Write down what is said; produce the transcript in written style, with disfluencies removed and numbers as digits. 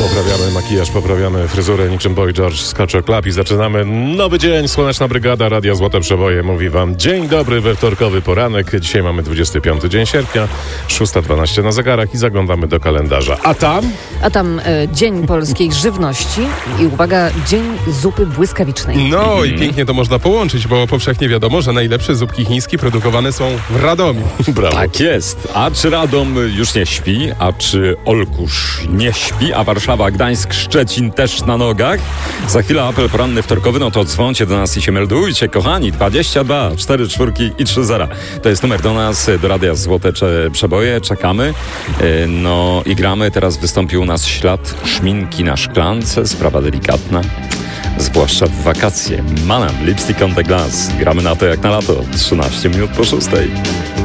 Poprawiamy makijaż, poprawiamy fryzurę niczym Boy George z Culture Club i zaczynamy nowy dzień. Słoneczna Brygada Radia Złote Przeboje mówi wam dzień dobry we wtorkowy poranek. Dzisiaj mamy 25 dzień sierpnia, 6:12 na zegarach i zaglądamy do kalendarza. A tam Dzień Polskiej Żywności i uwaga, Dzień Zupy Błyskawicznej. No i pięknie to można połączyć, bo powszechnie wiadomo, że najlepsze zupki chińskie produkowane są w Radomiu. Brawo. Tak jest. A czy Radom już nie śpi? A czy Olkusz nie śpi? A Warszawa, Gdańsk, Szczecin też na nogach? Za chwilę apel poranny wtorkowy, no to dzwońcie do nas i się meldujcie, kochani. 22 4 4 i 3 0. To jest numer do nas, do Radia Złote Przeboje. Czekamy. No i gramy. Teraz wystąpił u nas ślad szminki na szklance. Sprawa delikatna. Zwłaszcza w wakacje. Manan, Lipstick on the Glass. Gramy na to jak na lato. 13 minut po 6.